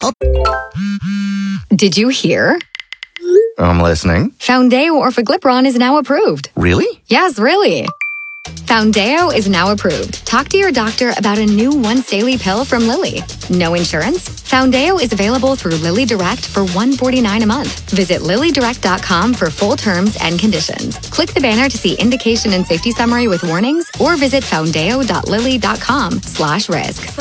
Did you hear? I'm listening. Foundeo Orforglipron is now approved. Really? Yes, really. Foundeo is now approved. Talk to your doctor about a new once-daily pill from Lilly. No insurance? Foundeo is available through Lilly Direct for $149 a month. Visit LillyDirect.com for full terms and conditions. Click the banner to see indication and safety summary with warnings, or visit foundeo.lilly.com/risk.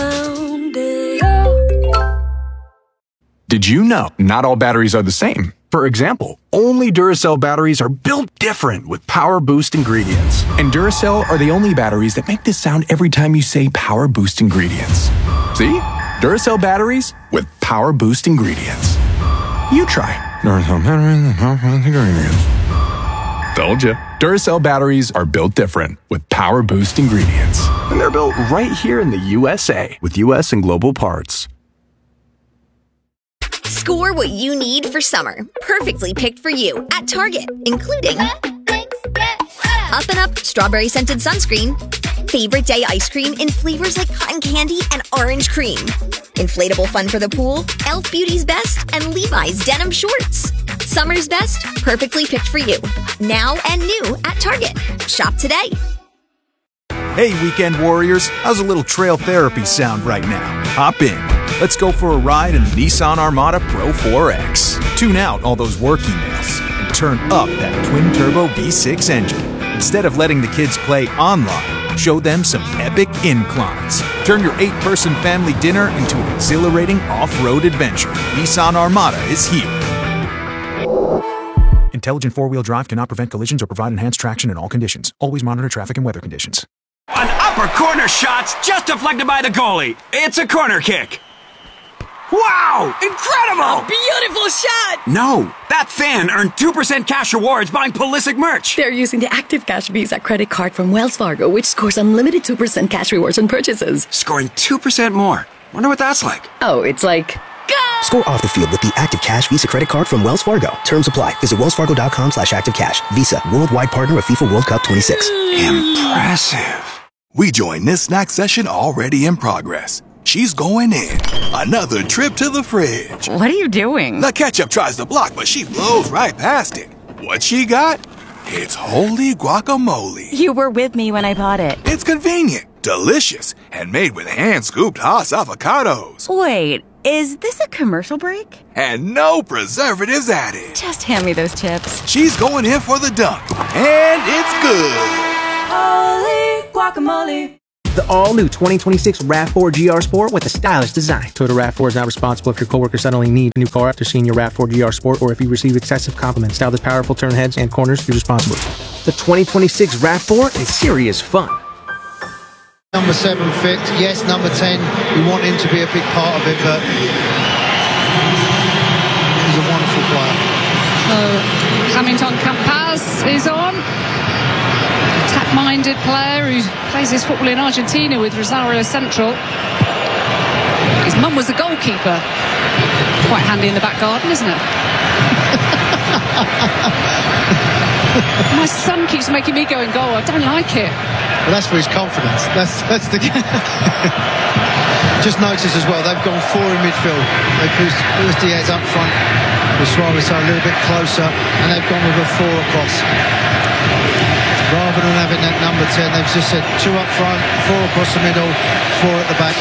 Did you know not all batteries are the same? For example, only Duracell batteries are built different with Power Boost ingredients. And Duracell are the only batteries that make this sound every time you say Power Boost ingredients. See? Duracell batteries with Power Boost ingredients. You try. Duracell batteries with Power Boost ingredients. Told ya. Duracell batteries are built different with Power Boost ingredients. And they're built right here in the USA with US and global parts. Score what you need for summer, perfectly picked for you at Target, including Up and Up strawberry scented sunscreen, favorite day ice cream in flavors like cotton candy and orange cream, inflatable fun for the pool, Elf Beauty's Best, and Levi's denim shorts. Summer's best, perfectly picked for you. Now and new at Target. Shop today. Hey, weekend warriors, how's a little trail therapy sound right now? Hop in. Let's go for a ride in the Nissan Armada Pro 4X. Tune out all those work emails and turn up that twin-turbo V6 engine. Instead of letting the kids play online, show them some epic inclines. Turn your 8-person family dinner into an exhilarating off-road adventure. Nissan Armada is here. Intelligent four-wheel drive cannot prevent collisions or provide enhanced traction in all conditions. Always monitor traffic and weather conditions. An upper corner shot's just deflected by the goalie. It's a corner kick. Wow! Incredible! Beautiful shot! No, that fan earned 2% cash rewards buying Pulisic merch. They're using the Active Cash Visa credit card from Wells Fargo, which scores unlimited 2% cash rewards on purchases. Scoring 2% more. Wonder what that's like. Oh, it's like... Go! Score off the field with the Active Cash Visa credit card from Wells Fargo. Terms apply. Visit wellsfargo.com/activecash. Visa, worldwide partner of FIFA World Cup 26. Impressive. We join this snack session already in progress. She's going in. Another trip to the fridge. What are you doing? The ketchup tries to block, but she blows right past it. What she got? It's holy guacamole. You were with me when I bought it. It's convenient, delicious, and made with hand-scooped Hass avocados. Wait, is this a commercial break? And no preservatives added. Just hand me those chips. She's going in for the dunk. And it's good. Holy guacamole. The all-new 2026 RAV4 GR Sport with a stylish design. Toyota RAV4 is not responsible if your coworkers suddenly need a new car after seeing your RAV4 GR Sport or if you receive excessive compliments. Style that's powerful, turn heads, and corners, be responsible. The 2026 RAV4 is serious fun. Number 7 fit, yes, number 10, we want him to be a big part of it, but he's a wonderful player. Hamilton Campas is on. Tap-minded player who plays his football in Argentina with Rosario Central. His mum was a goalkeeper. Quite handy in the back garden, isn't it? My son keeps making me go and goal. I don't like it. Well, that's for his confidence. That's the. Just notice as well, they've gone 4 in midfield. They've pushed Luis Diaz up front, with Suarez a little bit closer, and they've gone with a 4 across. Rather than having that number 10, they've just said 2 up front, 4 across the middle, 4 at the back.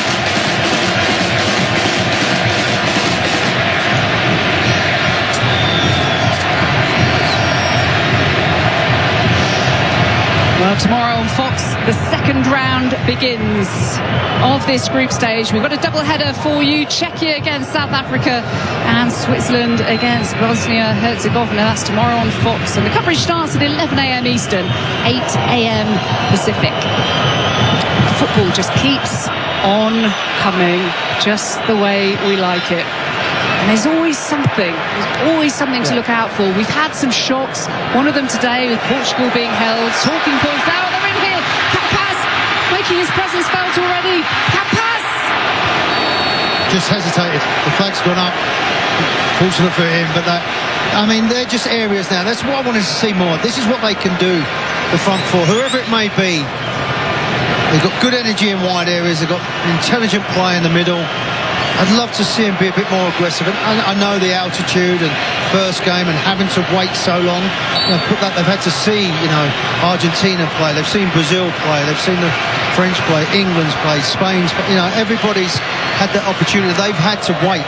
Well, tomorrow on Fox, the second round begins of this group stage. We've got a double header for you. Czechia against South Africa and Switzerland against Bosnia-Herzegovina. That's tomorrow on Fox. And the coverage starts at 11 a.m. Eastern, 8 a.m. Pacific. Football just keeps on coming, just the way we like it. And there's always something to look out for. We've had some shocks, one of them today with Portugal being held. Talking points now, they're in here. Campas making his presence felt already. Campas! Just hesitated. The flag's gone up. Fortunate for him, but they're just areas now. That's what I wanted to see more. This is what they can do, the front four, whoever it may be. They've got good energy in wide areas. They've got intelligent play in the middle. I'd love to see him be a bit more aggressive. And I know the altitude and first game and having to wait so long. They've had to see, Argentina play. They've seen Brazil play. They've seen the French play, England's play, Spain's play. Everybody's had that opportunity. They've had to wait.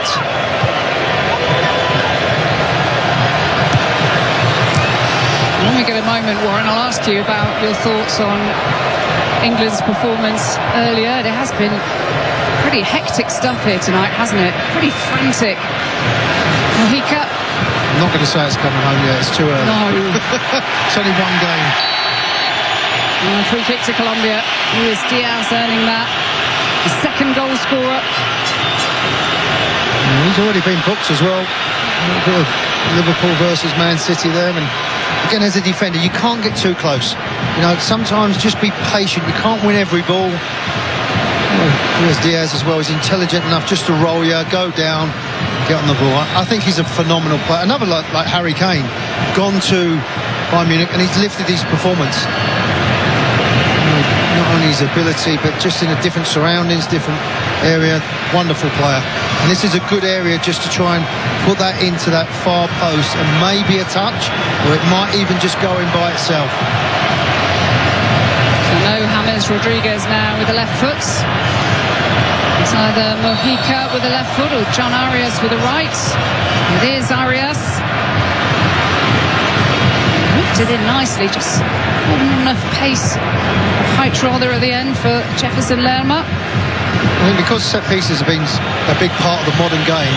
When we get a moment, Warren, I'll ask you about your thoughts on England's performance earlier. It has been pretty hectic stuff here tonight, hasn't it? Pretty frantic. Mojica. I'm not going to say it's coming home yet. It's too early. No. It's only one game. And a free kick to Colombia. Luis Diaz earning that. The second goal scorer. He's already been booked as well. A bit of Liverpool versus Man City there. And again, as a defender, you can't get too close. Sometimes just be patient. You can't win every ball. Luis Diaz as well is intelligent enough just to roll you, go down, get on the ball. I think he's a phenomenal player. Another like Harry Kane, gone to Bayern Munich, and he's lifted his performance. Not only his ability, but just in a different surroundings, different area. Wonderful player. And this is a good area just to try and put that into that far post, and maybe a touch, or it might even just go in by itself. No James Rodriguez now with the left foot. It's either Mojica with the left foot or John Arias with the right. It is Arias. Whipped it in nicely, just not enough pace, height rather at the end for Jefferson Lerma. I think because set pieces have been a big part of the modern game,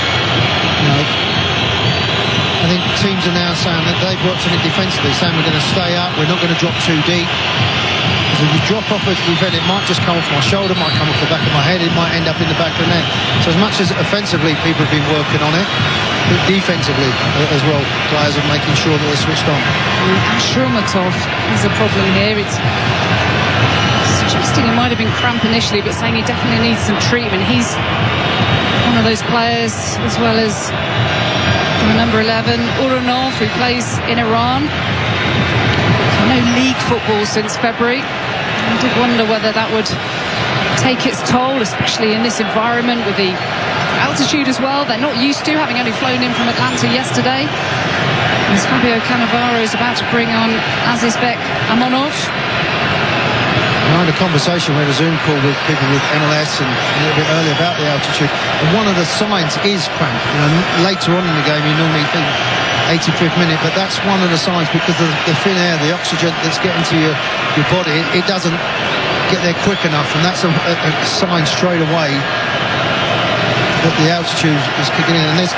I think teams are now saying that they've worked on it defensively, saying we're going to stay up, we're not going to drop too deep. Because if you drop off as a defender, it might just come off my shoulder, might come off the back of my head, it might end up in the back of the net. So as much as offensively people have been working on it, defensively as well, players are making sure that they're switched on. Ashurmatov is a problem here. It's suggesting he might have been cramp initially, but saying he definitely needs some treatment. He's one of those players, as well as number 11, Urunov, who plays in Iran. So no league football since February. I did wonder whether that would take its toll, especially in this environment with the altitude as well. They're not used to, having only flown in from Atlanta yesterday. As Fabio Cannavaro is about to bring on Azizbek Amonov. I had a conversation, we had a Zoom call with people with MLS and a little bit earlier about the altitude, and one of the signs is cramp. Later on in the game you normally think 85th minute, but that's one of the signs, because of the thin air, the oxygen that's getting to your body, it doesn't get there quick enough, and that's a sign straight away that the altitude is kicking in. And there's